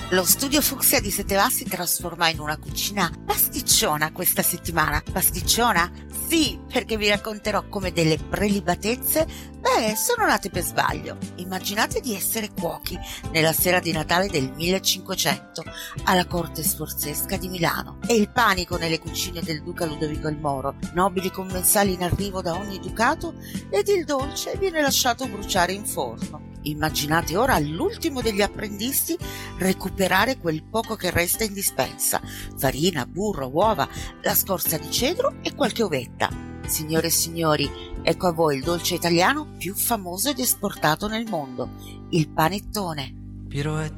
Lo studio Fucsia di Setevas si trasforma in una cucina pasticciona questa settimana. Pasticciona? Sì, perché vi racconterò come delle prelibatezze, sono nate per sbaglio. Immaginate di essere cuochi nella sera di Natale del 1500 alla corte sforzesca di Milano e il panico nelle cucine del duca Ludovico il Moro, nobili commensali in arrivo da ogni ducato ed il dolce viene lasciato bruciare in forno. Immaginate ora l'ultimo degli apprendisti recuperare quel poco che resta in dispensa: farina, burro, uova, la scorza di cedro e qualche uvetta. Signore e signori, ecco a voi il dolce italiano più famoso ed esportato nel mondo, il panettone.